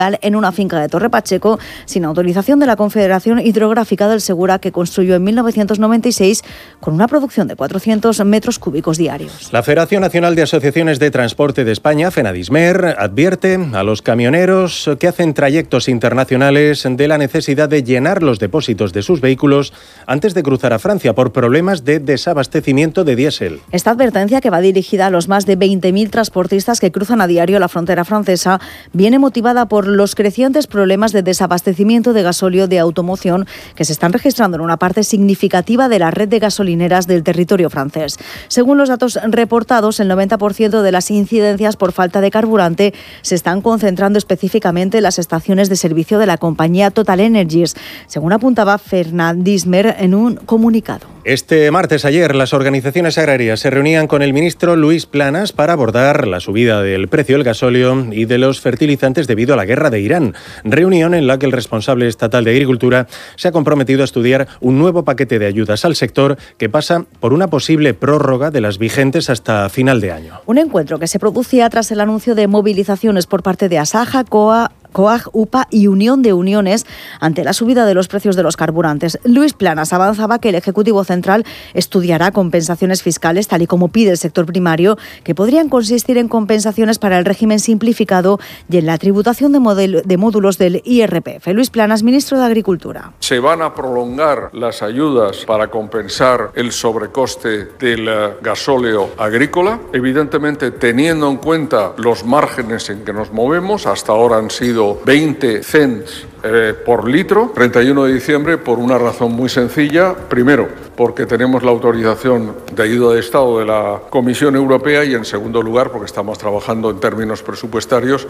en una finca de Torre Pacheco sin autorización de la Confederación Hidrográfica del Segura, que construyó en 1996 con una producción de 400 metros cúbicos diarios. La Federación Nacional de Asociaciones de Transporte de España, FENADISMER, advierte a los camioneros que hacen trayectos internacionales de la necesidad de llenar los depósitos de sus vehículos antes de cruzar a Francia por problemas de desabastecimiento de diésel. Esta advertencia, que va dirigida a los más de 20.000 transportistas que cruzan a diario la frontera francesa, viene motivada por los crecientes problemas de desabastecimiento de gasóleo de automoción que se están registrando en una parte significativa de la red de gasolineras del territorio francés. Según los datos reportados, el 90% de las incidencias por falta de carburante se están concentrando específicamente en las estaciones de servicio de la compañía TotalEnergies, según apuntaba FENADISMER en un comunicado. Este martes, ayer, las organizaciones agrarias se reunían con el ministro Luis Planas para abordar la subida del precio del gasóleo y de los fertilizantes debido a la guerra de Irán. Reunión en la que el responsable estatal de Agricultura se ha comprometido a estudiar un nuevo paquete de ayudas al sector que pasa por una posible prórroga de las vigentes hasta final de año. Un encuentro que se producía tras el anuncio de movilizaciones por parte de Asaja, COAG, UPA y Unión de Uniones ante la subida de los precios de los carburantes. Luis Planas avanzaba que el Ejecutivo Central estudiará compensaciones fiscales, tal y como pide el sector primario, que podrían consistir en compensaciones para el régimen simplificado y en la tributación de módulos del IRPF. Luis Planas, ministro de Agricultura. Se van a prolongar las ayudas para compensar el sobrecoste del gasóleo agrícola, evidentemente teniendo en cuenta los márgenes en que nos movemos. Hasta ahora han sido 20 cents por litro, 31 de diciembre, por una razón muy sencilla. Primero, porque tenemos la autorización de ayuda de Estado de la Comisión Europea, y en segundo lugar, porque estamos trabajando en términos presupuestarios.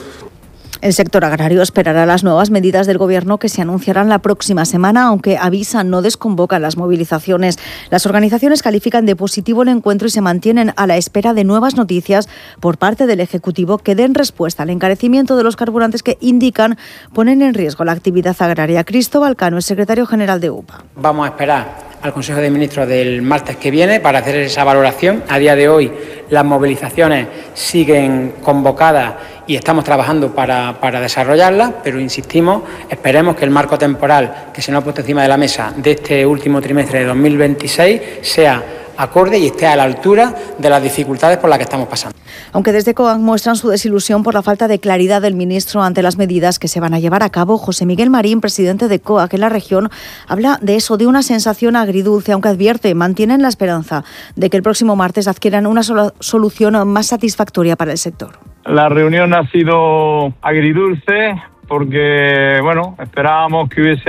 El sector agrario esperará las nuevas medidas del Gobierno que se anunciarán la próxima semana, aunque avisa no desconvocan las movilizaciones. Las organizaciones califican de positivo el encuentro y se mantienen a la espera de nuevas noticias por parte del Ejecutivo que den respuesta al encarecimiento de los carburantes que indican ponen en riesgo la actividad agraria. Cristóbal Cano, el secretario general de UPA. Vamos a esperar al Consejo de Ministros del martes que viene para hacer esa valoración. A día de hoy las movilizaciones siguen convocadas y estamos trabajando para desarrollarlas, pero insistimos, esperemos que el marco temporal que se nos ha puesto encima de la mesa de este último trimestre de 2026 sea acorde y esté a la altura de las dificultades por las que estamos pasando. Aunque desde COAG muestran su desilusión por la falta de claridad del ministro ante las medidas que se van a llevar a cabo, José Miguel Marín, presidente de COAG en la región, habla de eso, de una sensación agridulce, aunque advierte, mantienen la esperanza de que el próximo martes adquieran una solución más satisfactoria para el sector. La reunión ha sido agridulce porque, esperábamos que hubiese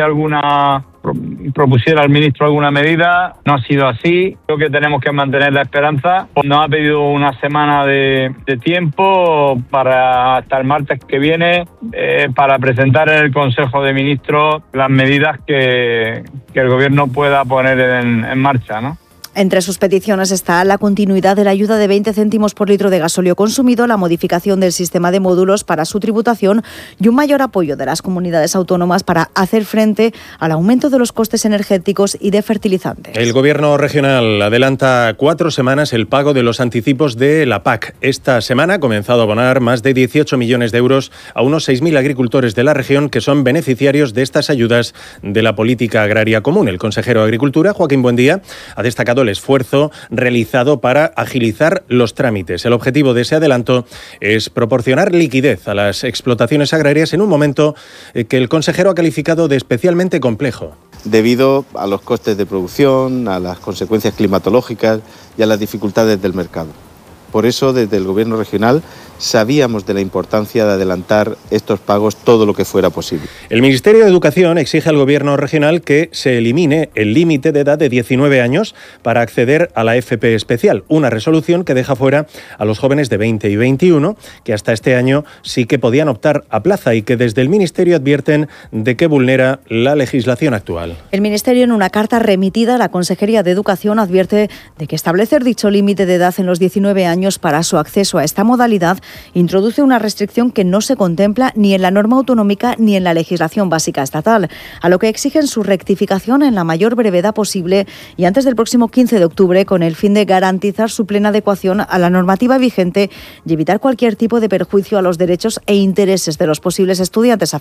propusiera al ministro alguna medida. No ha sido así. Creo que tenemos que mantener la esperanza. Nos ha pedido una semana de tiempo hasta el martes que viene para presentar en el Consejo de Ministros las medidas que el Gobierno pueda poner en marcha, ¿no? Entre sus peticiones está la continuidad de la ayuda de 20 céntimos por litro de gasóleo consumido, la modificación del sistema de módulos para su tributación y un mayor apoyo de las comunidades autónomas para hacer frente al aumento de los costes energéticos y de fertilizantes. El Gobierno regional adelanta 4 semanas el pago de los anticipos de la PAC. Esta semana ha comenzado a abonar más de 18 millones de euros a unos 6.000 agricultores de la región que son beneficiarios de estas ayudas de la política agraria común. El consejero de Agricultura, Joaquín Buendía, ha destacado el esfuerzo realizado para agilizar los trámites. El objetivo de ese adelanto es proporcionar liquidez a las explotaciones agrarias en un momento que el consejero ha calificado de especialmente complejo. Debido a los costes de producción, a las consecuencias climatológicas y a las dificultades del mercado. Por eso, desde el Gobierno regional, sabíamos de la importancia de adelantar estos pagos todo lo que fuera posible. El Ministerio de Educación exige al Gobierno regional que se elimine el límite de edad de 19 años para acceder a la FP especial, una resolución que deja fuera a los jóvenes de 20 y 21, que hasta este año sí que podían optar a plaza y que desde el Ministerio advierten de que vulnera la legislación actual. El Ministerio, en una carta remitida a la Consejería de Educación, advierte de que establecer dicho límite de edad en los 19 años para su acceso a esta modalidad introduce una restricción que no se contempla ni en la norma autonómica ni en la legislación básica estatal, a lo que exigen su rectificación en la mayor brevedad posible y antes del próximo 15 de octubre, con el fin de garantizar su plena adecuación a la normativa vigente y evitar cualquier tipo de perjuicio a los derechos e intereses de los posibles estudiantes